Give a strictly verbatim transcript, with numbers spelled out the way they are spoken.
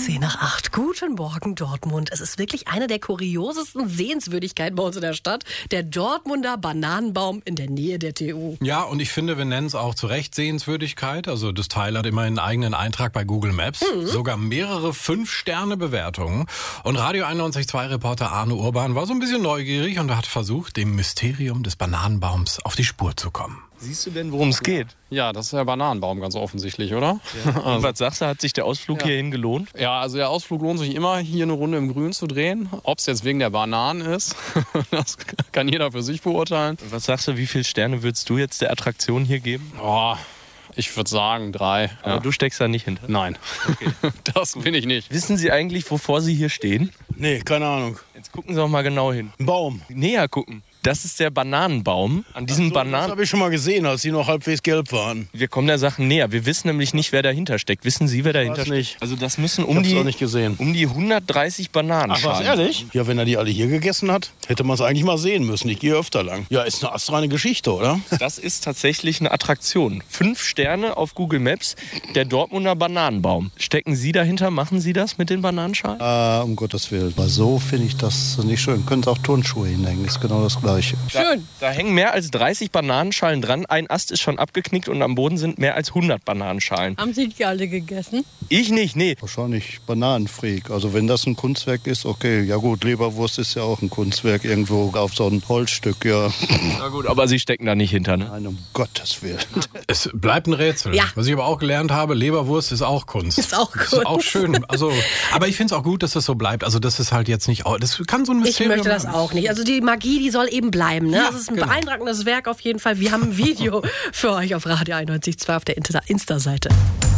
Zehn nach acht. Guten Morgen, Dortmund. Es ist wirklich eine der kuriosesten Sehenswürdigkeiten bei uns in der Stadt. Der Dortmunder Bananenbaum in der Nähe der T U. Ja, und ich finde, wir nennen es auch zu Recht Sehenswürdigkeit. Also das Teil hat immer einen eigenen Eintrag bei Google Maps. Mhm. Sogar mehrere Fünf-Sterne-Bewertungen. Und Radio einundneunzig Komma zwei Reporter Arne Urban war so ein bisschen neugierig und hat versucht, dem Mysterium des Bananenbaums auf die Spur zu kommen. Siehst du denn, worum es geht? Ja, das ist der Bananenbaum ganz offensichtlich, oder? Ja. Und also, was sagst du, hat sich der Ausflug ja. hierhin gelohnt? Ja, also der Ausflug lohnt sich immer, hier eine Runde im Grün zu drehen. Ob es jetzt wegen der Bananen ist, das kann jeder für sich beurteilen. Was sagst du, wie viele Sterne würdest du jetzt der Attraktion hier geben? Oh, ich würde sagen drei. Aber ja. du steckst da nicht hinter? Nein, okay. Das bin ich nicht. Wissen Sie eigentlich, wovor Sie hier stehen? Nee, keine Ahnung. Jetzt gucken Sie doch mal genau hin. Ein Baum. Näher gucken. Das ist der Bananenbaum. An diesem so, Bananen. Das habe ich schon mal gesehen, als die noch halbwegs gelb waren. Wir kommen der Sache näher. Wir wissen nämlich nicht, wer dahinter steckt. Wissen Sie, wer dahinter steckt? Nicht. Also das müssen um ich hab's die auch nicht gesehen. um die hundertdreißig Bananen. Ach, was, ehrlich? Ja, wenn er die alle hier gegessen hat, hätte man es eigentlich mal sehen müssen. Ich gehe öfter lang. Ja, ist eine astreine Geschichte, oder? Das ist tatsächlich eine Attraktion. Fünf Sterne auf Google Maps, der Dortmunder Bananenbaum. Stecken Sie dahinter? Machen Sie das mit den Bananenschalen? Ah, um Gottes Willen. Aber so finde ich das nicht schön. Können Sie auch Turnschuhe hinhängen, ist genau das Gleiche. Schön. Da, da hängen mehr als dreißig Bananenschalen dran. Ein Ast ist schon abgeknickt und am Boden sind mehr als hundert Bananenschalen. Haben Sie die alle gegessen? Ich nicht, nee. Wahrscheinlich Bananenfreak. Also wenn das ein Kunstwerk ist, okay. Ja gut, Leberwurst ist ja auch ein Kunstwerk irgendwo auf so ein Holzstück, ja. Na gut, aber Sie stecken da nicht hinter, ne? Nein, um Gottes Willen. Es bleibt ein Rätsel. Ja. Was ich aber auch gelernt habe, Leberwurst ist auch Kunst. Ist auch Kunst. Ist auch schön. Also, aber ich finde es auch gut, dass das so bleibt. Also das ist halt jetzt nicht, das kann so ein Ich Mysterium möchte das haben. auch nicht. Also die Magie, die soll eben bleiben. Ne? Ja, das ist ein genau. beeindruckendes Werk auf jeden Fall. Wir haben ein Video für euch auf Radio einundneunzig Komma zwei auf der Insta- Insta-Seite.